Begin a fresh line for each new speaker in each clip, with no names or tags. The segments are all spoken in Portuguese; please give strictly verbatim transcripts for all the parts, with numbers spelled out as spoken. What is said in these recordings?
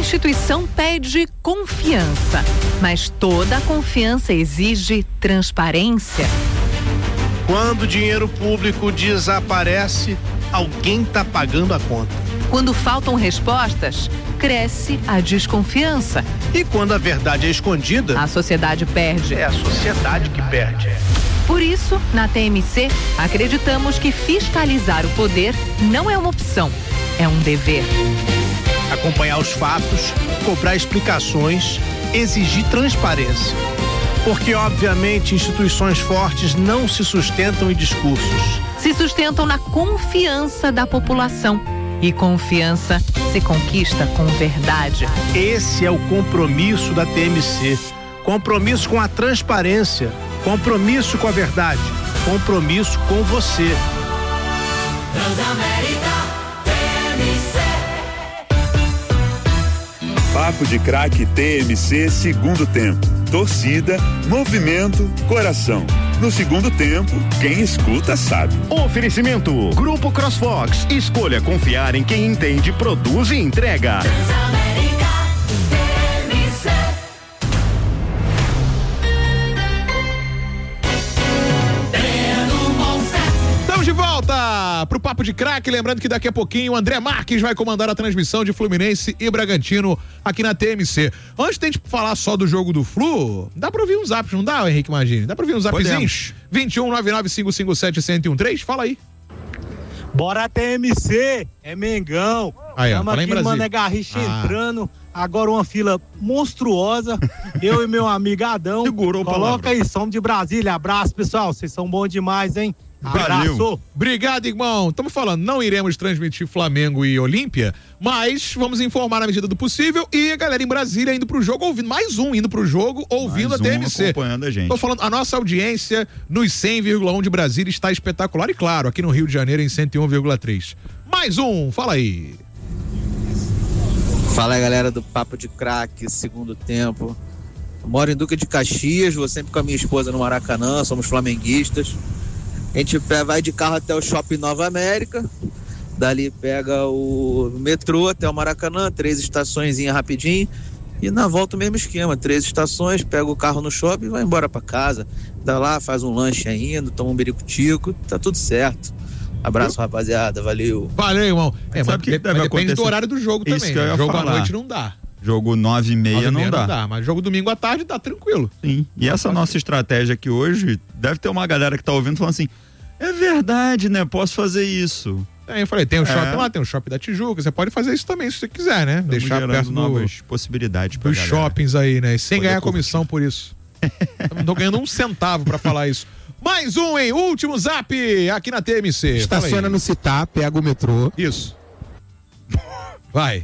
instituição pede confiança, mas toda confiança exige transparência.
Quando o dinheiro público desaparece, alguém está pagando a conta.
Quando faltam respostas, cresce a desconfiança.
E quando a verdade é escondida,
a sociedade perde.
É a sociedade que perde.
Por isso, na T M C, acreditamos que fiscalizar o poder não é uma opção, é um dever.
Acompanhar os fatos, cobrar explicações, exigir transparência. Porque, obviamente, instituições fortes não se sustentam em discursos.
Se sustentam na confiança da população. E confiança se conquista com verdade.
Esse é o compromisso da T M C. Compromisso com a transparência. Compromisso com a verdade. Compromisso com você.
Transamérica T M C.
Papo de Craque T M C segundo tempo. Torcida, movimento, coração. No segundo tempo, quem escuta sabe.
Oferecimento Grupo CrossFox. Escolha confiar em quem entende, produz e entrega.
Transamérica T M C.
Estamos de volta pro Papo de Craque, lembrando que daqui a pouquinho o André Marques vai comandar a transmissão de Fluminense e Bragantino aqui na T M C. Antes de a gente falar só do jogo do Flu, dá pra ouvir uns zaps, não dá, Henrique Magini? Dá pra ouvir uns zapzinhos? vinte e um, nove nove cinco cinco sete, um zero um três, fala aí.
Bora T M C, é Mengão.
Aí, ó,
Estamos aqui no Mané Garrincha ah. entrando, agora uma fila monstruosa, eu e meu amigo Adão.
Segurou
Coloca aí, som de Brasília, abraço pessoal, vocês são bons demais, hein?
Abraço. Valeu. Obrigado, irmão. Estamos falando, não iremos transmitir Flamengo e Olímpia, mas vamos informar na medida do possível e a galera em Brasília indo pro jogo, ouvindo, mais um indo pro jogo, ouvindo
mais
a T M C.
Um acompanhando a gente.
Tô falando, a nossa audiência nos cem vírgula um de Brasília está espetacular e claro, aqui no Rio de Janeiro em cento e um vírgula três. Mais um, fala aí.
Fala aí, galera do Papo de Craque, segundo tempo. Eu moro em Duque de Caxias, vou sempre com a minha esposa no Maracanã, somos flamenguistas. A gente vai de carro até o Shopping Nova América, dali pega o metrô até o Maracanã, três estaçõezinhas rapidinho, e na volta o mesmo esquema, três estações, pega o carro no shopping e vai embora pra casa, dá lá, faz um lanche ainda, toma um biricutico, tá tudo certo. Abraço, rapaziada, valeu.
Valeu, irmão. É,
sabe o que deve
depende
acontecer?
do horário do jogo
Isso
também,
que eu
né?
ia
Jogo
falar.
à noite não dá.
Jogo nove e meia não dá.
não dá, mas jogo domingo à tarde dá tranquilo.
Sim, e essa nossa estratégia aqui hoje, deve ter uma galera que tá ouvindo falando assim, é verdade, né? Posso fazer isso.
É, eu falei, tem o
É.
shopping lá, tem o shopping da Tijuca, você pode fazer isso também se você quiser, né?
Estamos
Deixar
gerando
perto
novas
do,
possibilidades pra
dos
galera.
shoppings aí, né? E sem
Poder
ganhar
curtir.
comissão por isso. Eu não tô ganhando um centavo pra falar isso. Mais um, hein? Último zap aqui na T M C.
Estaciona no Citar, pega o metrô.
Isso. Vai.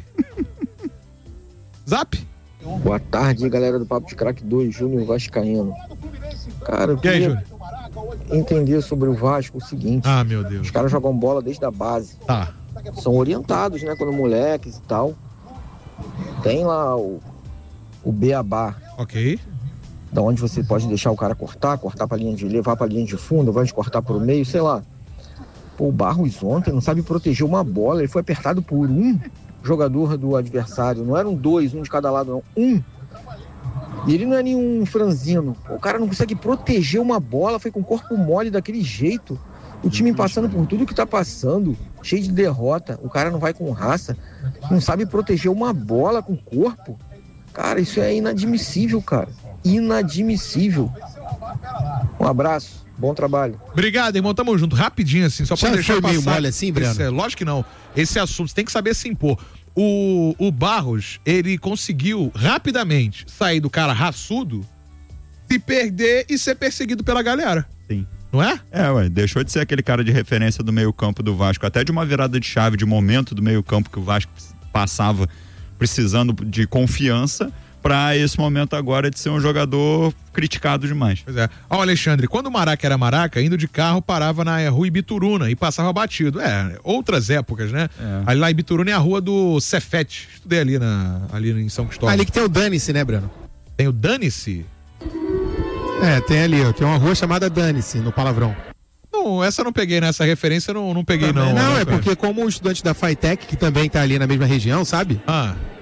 Zap?
Boa tarde, galera do Papo de Craque dois, Júnior Vascaíno. Cara, eu
E aí,
queria
Júnior?
entender sobre o Vasco o seguinte.
Ah, meu Deus.
Os caras jogam bola desde a base.
Tá.
São orientados, né, quando moleques e tal. Tem lá o, o beabá.
Ok.
Da onde você pode deixar o cara cortar, cortar pra linha de, levar pra linha de fundo, vai cortar pro meio, sei lá. Pô, o Barros ontem não sabe proteger uma bola, ele foi apertado por um jogador do adversário, não eram dois, um de cada lado não, um. E ele não é nenhum franzino, o cara não consegue proteger uma bola, foi com o corpo mole daquele jeito, o time passando por tudo que tá passando, cheio de derrota, o cara não vai com raça, não sabe proteger uma bola com o corpo. Cara, isso é inadmissível, cara, inadmissível. Um abraço, bom trabalho.
Obrigado, irmão, tamo junto, rapidinho assim, só pra
Já
deixar
foi meio
passar.
mole assim, Breno?
Esse é, lógico que não, esse assunto você tem que saber se impor. O, o Barros, ele conseguiu rapidamente sair do cara raçudo, se perder e ser perseguido pela galera.
Sim.
Não é?
É, ué, deixou de ser aquele cara de referência do meio campo do Vasco, até de uma virada de chave, de momento do meio campo que o Vasco passava precisando de confiança, pra esse momento agora de ser um jogador criticado demais.
Pois é. Ó, Alexandre, quando o Maraca era Maraca, indo de carro, parava na rua Ibituruna e passava batido. É, outras épocas, né?
É.
Ali lá em Ibituruna é a rua do Cefete. Estudei ali, na, ali em São Cristóvão.
Ali que tem o Dane-se, né, Breno?
Tem o Dane-se?
É, tem ali, ó, tem uma rua chamada Dane-se, no Palavrão.
Não, essa eu não peguei, nessa referência eu não, não peguei, não.
Não,
né,
é
cara?
porque como o estudante da Fitec, que também tá ali na mesma região, sabe?
Ah.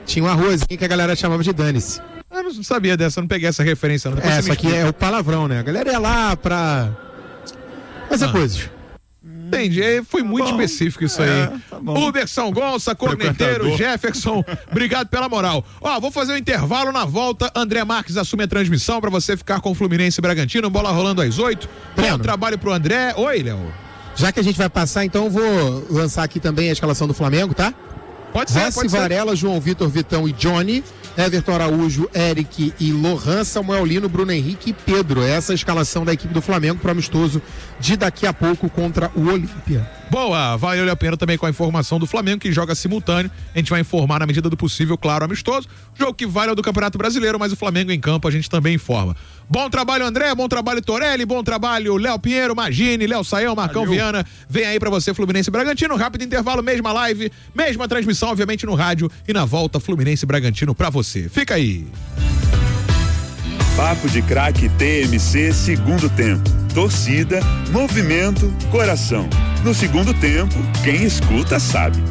Tinha um arrozinho que a galera chamava de dane-se.
Eu não sabia dessa, eu não peguei essa referência. Não.
É, essa aqui é o palavrão, né? A galera ia lá pra fazer
Ah.
coisas.
Entendi, foi muito
bom.
específico isso aí.
É, tá bom.
Uberson Gonça, corneteiro,
Frequentador.
Jefferson, obrigado pela moral. Ó, vou fazer um intervalo na volta. André Marques assume a transmissão pra você ficar com o Fluminense e Bragantino. Bola rolando às oito. Bom trabalho pro André. Oi, Léo.
Já que a gente vai passar, então eu vou lançar aqui também a escalação do Flamengo, tá?
Pode ser,
Rossi,
pode ser.
Varela, João Vitor, Vitão e Johnny, Everton Araújo, Eric e Lohan, Samuel Lino, Bruno Henrique e Pedro. Essa é a escalação da equipe do Flamengo pro amistoso de daqui a pouco contra o Olímpia.
Boa, valeu a pena também com a informação do Flamengo, que joga simultâneo. A gente vai informar na medida do possível, claro, amistoso. Jogo que vale é o do Campeonato Brasileiro, mas o Flamengo em campo a gente também informa. Bom trabalho, André, bom trabalho, Torelli, bom trabalho, Léo Pinheiro, Magine, Léo Saião, Marcão
Valeu.
Viana. Vem aí pra você, Fluminense e Bragantino. Rápido intervalo, mesma live, mesma transmissão, obviamente no rádio. E na volta, Fluminense e Bragantino pra você. Fica aí.
Papo de Craque T M C segundo tempo. Torcida, movimento, coração. No segundo tempo, quem escuta sabe.